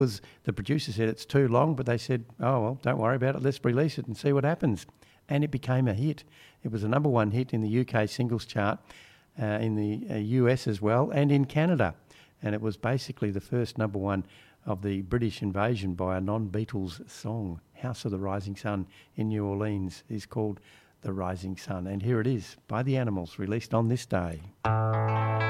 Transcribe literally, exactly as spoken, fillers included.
was the producer said it's too long, but they said, oh, well, don't worry about it. Let's release it and see what happens. And it became a hit. It was a number one hit in the U K singles chart, uh, in the uh, U S as well, and in Canada. And it was basically the first number one of the British invasion by a non-Beatles song. House of the Rising Sun in New Orleans is called The Rising Sun. And here it is by The Animals, released on this day.